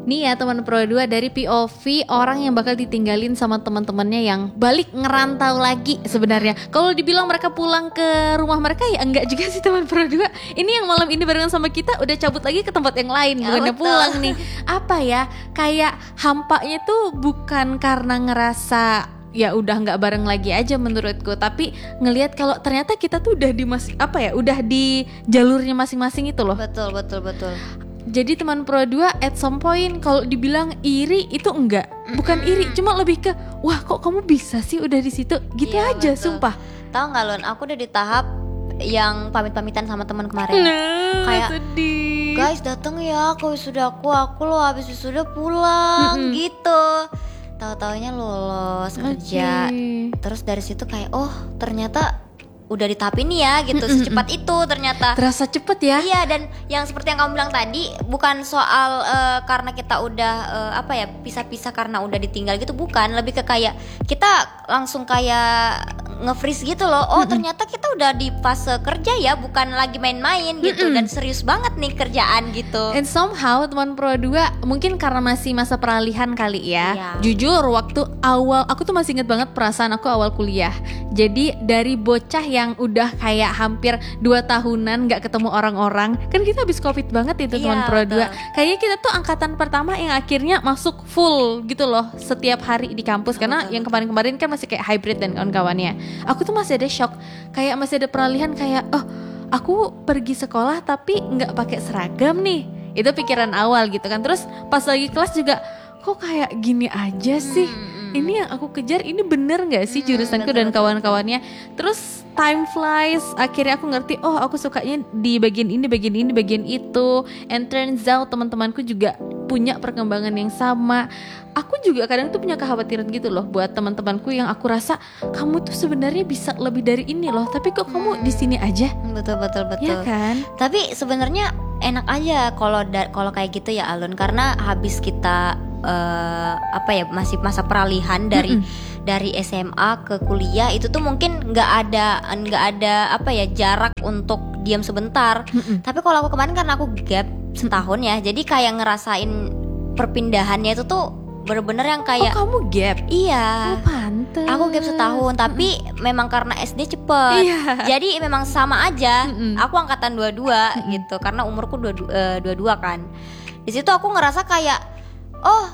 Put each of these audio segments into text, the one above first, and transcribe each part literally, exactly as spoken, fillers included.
Nih ya teman Pro dua, dari P O V orang yang bakal ditinggalin sama teman-temannya yang balik ngerantau lagi sebenarnya. Kalau dibilang mereka pulang ke rumah mereka ya enggak juga sih teman Pro dua. Ini yang malam ini barengan sama kita udah cabut lagi ke tempat yang lain, Ya, bukannya betul. pulang nih. Apa ya, kayak hampanya tuh bukan karena ngerasa ya udah nggak bareng lagi aja menurutku, tapi ngelihat kalau ternyata kita tuh udah di mas apa ya udah di jalurnya masing-masing itu loh. Betul betul betul. Jadi teman Pro dua at some point kalau dibilang iri itu enggak, bukan iri, cuma lebih ke wah kok kamu bisa sih udah di situ gitu Iya, aja, betul. sumpah. Tahu nggak Lon, aku udah di tahap yang pamit-pamitan sama teman kemarin. Nah, Kayak, sedih. Guys dateng ya ke wisuda aku, aku loh habis wisuda pulang Mm-mm. gitu. Tahu-taunya lolos kerja. Oke. Terus dari situ kayak oh ternyata udah di tahap ini ya gitu, Mm-mm. secepat itu ternyata. Terasa cepet ya. Iya, dan yang seperti yang kamu bilang tadi bukan soal eh, karena kita udah eh, apa ya pisah-pisah karena udah ditinggal gitu, bukan, lebih ke kayak kita langsung kayak nge-freeze gitu loh. Oh, ternyata kita udah di fase kerja ya, bukan lagi main-main gitu. Mm-mm. Dan serius banget nih kerjaan gitu. And somehow teman Pro dua mungkin karena masih masa peralihan kali ya. Iya. Jujur waktu awal aku tuh masih inget banget perasaan aku awal kuliah. Jadi dari bocah yang udah kayak hampir dua tahunan gak ketemu orang-orang, kan kita habis covid banget itu Iya, teman Pro betul. dua. Kayaknya kita tuh angkatan pertama yang akhirnya masuk full gitu loh setiap hari di kampus. Karena Betul, yang betul. kemarin-kemarin kan masih kayak hybrid dan kawan-kawannya. Aku tuh masih ada shock, kayak masih ada peralihan kayak oh aku pergi sekolah tapi nggak pakai seragam nih. Itu pikiran awal gitu kan. Terus pas lagi kelas juga kok kayak gini aja sih. Hmm, Ini yang aku kejar, ini bener nggak sih Hmm, jurusanku betul, dan betul, kawan-kawannya. Terus time flies, akhirnya aku ngerti oh aku sukanya di bagian ini, bagian ini, bagian itu. And turns out teman-temanku juga punya perkembangan yang sama. Aku juga kadang tuh punya kekhawatiran gitu loh buat teman-temanku yang aku rasa kamu tuh sebenarnya bisa lebih dari ini loh, tapi kok kamu di sini aja. Betul betul betul. Ya kan? Tapi sebenarnya enak aja kalau da- kalau kayak gitu ya Alun, karena habis kita eh, apa ya masih masa peralihan dari dari S M A ke kuliah itu tuh mungkin nggak ada nggak ada apa ya jarak untuk diam sebentar. Mm-mm. Tapi kalau aku kemarin karena aku gap setahun ya, jadi kayak ngerasain perpindahannya itu tuh bener-bener yang kayak Oh kamu gap? iya. Oh pantes. Aku gap setahun, tapi memang karena S D cepet. Iya. Jadi memang sama aja. Mm-mm. Aku angkatan dua puluh dua gitu, karena umurku dua puluh dua kan. Di situ aku ngerasa kayak, oh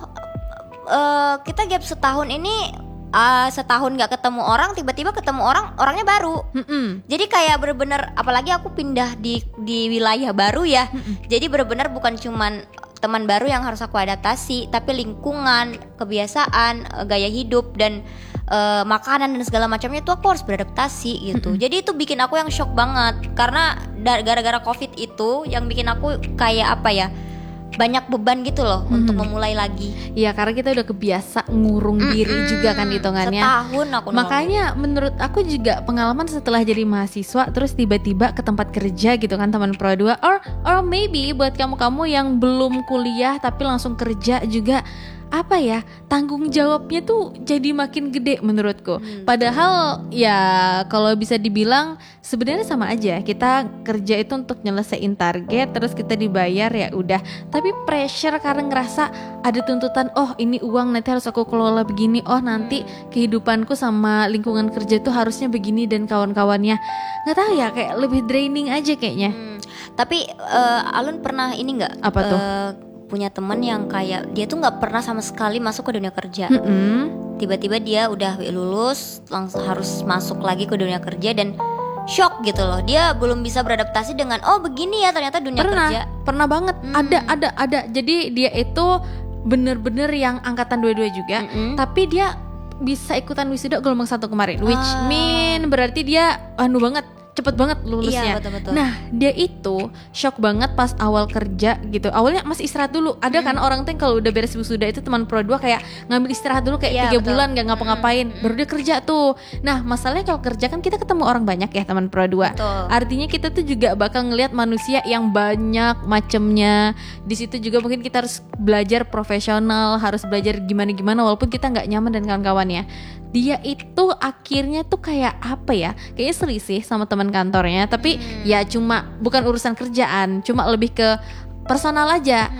eh, kita gap setahun ini eh, setahun gak ketemu orang, tiba-tiba ketemu orang, orangnya baru. Mm-mm. Jadi kayak bener-bener, apalagi aku pindah di di wilayah baru ya. Jadi bener-bener bukan cuman teman baru yang harus aku adaptasi, tapi lingkungan, kebiasaan, eh, gaya hidup dan eh, makanan dan segala macamnya itu aku harus beradaptasi gitu. Jadi itu bikin aku yang shock banget, karena da- gara-gara covid itu yang bikin aku kayak apa ya, banyak beban gitu loh untuk memulai lagi. Ya karena kita udah kebiasa ngurung diri juga kan hitungannya. Setahun aku nunggu. Makanya menurut aku juga pengalaman setelah jadi mahasiswa terus tiba-tiba ke tempat kerja gitu kan teman Pro dua, or or maybe buat kamu-kamu yang belum kuliah tapi langsung kerja juga, apa ya, tanggung jawabnya tuh jadi makin gede menurutku. Padahal ya kalau bisa dibilang sebenarnya sama aja, kita kerja itu untuk nyelesain target terus kita dibayar ya udah. Tapi pressure karena ngerasa ada tuntutan, oh ini uang nanti harus aku kelola begini, oh nanti kehidupanku sama lingkungan kerja tuh harusnya begini dan kawan-kawannya. Nggak tahu ya, kayak lebih draining aja kayaknya. Hmm, Tapi eh, Alun pernah ini nggak? Apa tuh? Eh, punya temen yang kayak dia tuh nggak pernah sama sekali masuk ke dunia kerja. Mm-mm. Tiba-tiba dia udah lulus langsung harus masuk lagi ke dunia kerja dan shock gitu loh. Dia belum bisa beradaptasi dengan oh begini ya ternyata dunia Pernah, kerja. pernah banget. Hmm. Ada, ada, ada. Jadi dia itu bener-bener yang angkatan dua puluh dua juga, Mm-mm. tapi dia bisa ikutan wisuda gelombang satu kemarin, which Ah. mean berarti dia anu banget, cepet banget lulusnya. Iya, betul-betul. Nah dia itu shock banget pas awal kerja gitu. Awalnya masih istirahat dulu. Ada kan orang tuh yang kalau udah beres wisuda itu teman Pro dua kayak ngambil istirahat dulu kayak Iya, tiga betul. bulan gak ngapa-ngapain, baru dia kerja tuh. Nah masalahnya kalau kerja kan kita ketemu orang banyak ya teman Pro dua. Betul. Artinya kita tuh juga bakal ngelihat manusia yang banyak macemnya. Di situ juga mungkin kita harus belajar profesional, harus belajar gimana-gimana walaupun kita nggak nyaman dan kawan-kawannya. Dia itu akhirnya tuh kayak apa ya? Kayaknya selisih sama teman kantornya, tapi ya cuma bukan urusan kerjaan, cuma lebih ke personal aja. Hmm.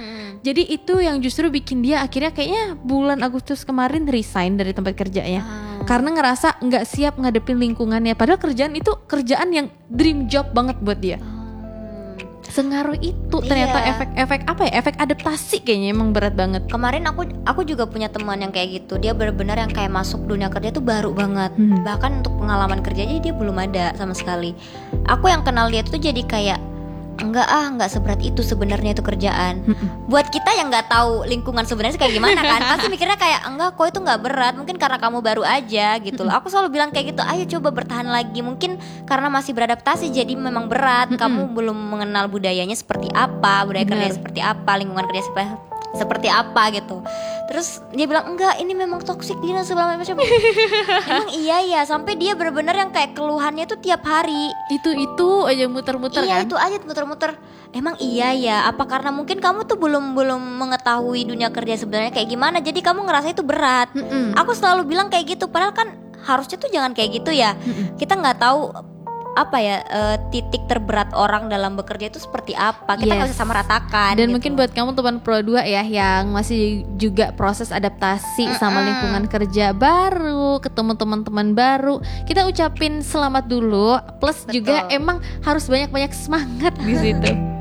Jadi itu yang justru bikin dia akhirnya kayaknya bulan Agustus kemarin resign dari tempat kerjanya. Ah. Karena ngerasa nggak siap ngadepin lingkungannya. Padahal kerjaan itu kerjaan yang dream job banget buat dia. Sengaruh itu ternyata Iya. efek-efek apa ya? Efek adaptasi kayaknya emang berat banget. Kemarin aku aku juga punya teman yang kayak gitu. Dia benar-benar yang kayak masuk dunia kerja tuh baru banget. Hmm. Bahkan untuk pengalaman kerjanya dia belum ada sama sekali. Aku yang kenal dia tuh jadi kayak enggak ah, enggak seberat itu sebenarnya itu kerjaan. Buat kita yang nggak tahu lingkungan sebenarnya kayak gimana kan, pasti mikirnya kayak enggak kok itu nggak berat, mungkin karena kamu baru aja gitu loh. Aku selalu bilang kayak gitu, ayo coba bertahan lagi. Mungkin karena masih beradaptasi jadi memang berat. Kamu belum mengenal budayanya seperti apa, budaya Bener. kerja seperti apa, lingkungan kerja seperti seperti apa gitu. Terus dia bilang enggak, ini memang toksik dia segala macam. Emang iya ya, sampai dia benar-benar yang kayak keluhannya tuh tiap hari. Itu-itu aja muter-muter Iya kan. itu aja muter-muter. Emang iya ya, apa karena mungkin kamu tuh belum belum mengetahui dunia kerja sebenarnya kayak gimana, jadi kamu ngerasa itu berat. Mm-mm. Aku selalu bilang kayak gitu, padahal kan harusnya tuh jangan kayak gitu ya. Kita nggak tahu apa ya eh, titik terberat orang dalam bekerja itu seperti apa. Kita nggak Yes. bisa samaratakan. Dan gitu. mungkin buat kamu teman Pro dua ya yang masih juga proses adaptasi sama lingkungan kerja baru, ketemu teman-teman baru, kita ucapin selamat dulu. Plus Betul. juga emang harus banyak-banyak semangat di situ.